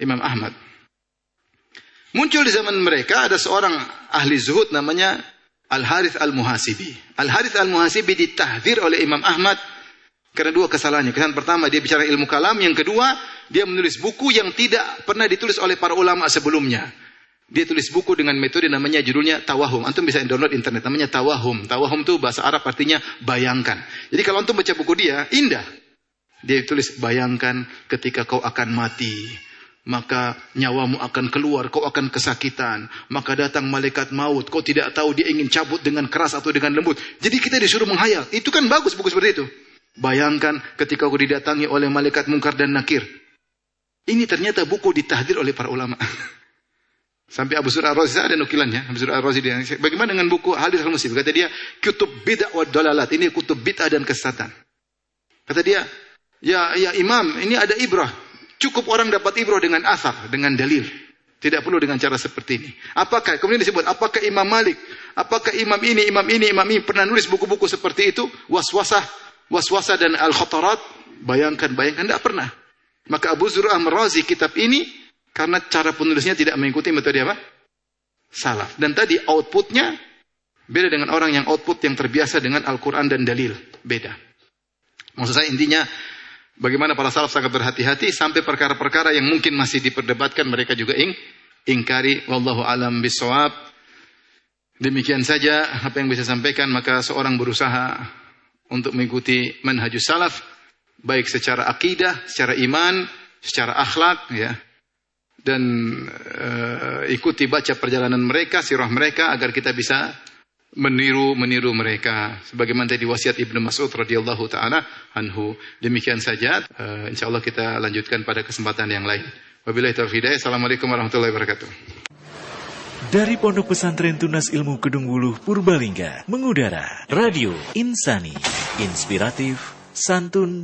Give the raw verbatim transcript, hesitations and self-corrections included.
Imam Ahmad. Muncul di zaman mereka ada seorang ahli zuhud namanya Al-Harith Al-Muhasibi. Al-Harith Al-Muhasibi ditahdzir oleh Imam Ahmad karena dua kesalahannya. Kesalahan pertama, dia bicara ilmu kalam. Yang kedua, dia menulis buku yang tidak pernah ditulis oleh para ulama sebelumnya. Dia tulis buku dengan metode namanya, judulnya Tawahum. Antum bisa download internet, namanya Tawahum. Tawahum itu bahasa Arab artinya bayangkan. Jadi kalau antum baca buku dia, indah. Dia tulis, bayangkan ketika kau akan mati, maka nyawamu akan keluar, kau akan kesakitan, maka datang malaikat maut, kau tidak tahu dia ingin cabut dengan keras atau dengan lembut. Jadi kita disuruh menghayal. Itu kan bagus buku seperti itu. Bayangkan ketika kau didatangi oleh malaikat mungkar dan nakir. Ini ternyata buku ditahdir oleh para ulama. Sampai Abu Surah Ar-Razi, ada nukilannya. Abu Surah Ar-Razi dia, bagaimana dengan buku Hadits Al-Muslim? Kata dia, kutub bid'ah wa dalalat. Ini kutub bid'ah dan kesesatan. Kata dia, ya ya imam, ini ada ibrah. Cukup orang dapat ibrah dengan asar, dengan dalil. Tidak perlu dengan cara seperti ini. Apakah, kemudian disebut, apakah Imam Malik, apakah imam ini, imam ini, imam ini pernah nulis buku-buku seperti itu? Waswasah, waswasah dan al-khatarat. Bayangkan, bayangkan, tidak pernah. Maka Abu Zur'ah Ar-Razi kitab ini, karena cara penulisnya tidak mengikuti metode apa? Salaf. Dan tadi outputnya beda dengan orang yang output yang terbiasa dengan Al-Quran dan dalil. Beda. Maksud saya intinya, bagaimana para salaf sangat berhati-hati sampai perkara-perkara yang mungkin masih diperdebatkan mereka juga ing, ingkari. Wallahu alam bisawab. Demikian saja apa yang bisa sampaikan. Maka seorang berusaha untuk mengikuti manhajus salaf, baik secara akidah, secara iman, secara akhlak, ya. Dan uh, ikuti baca perjalanan mereka, sirah mereka, agar kita bisa meniru meniru mereka sebagaimana tadi wasiat Ibnu Mas'ud radhiyallahu taala anhu. Demikian saja, uh, insyaallah kita lanjutkan pada kesempatan yang lain. Wabillahi taufiq hidayah. Assalamualaikum warahmatullahi wabarakatuh. Dari Pondok Pesantren Tunas Ilmu Kedung Wuluh Purbalingga mengudara Radio Insani, inspiratif, santun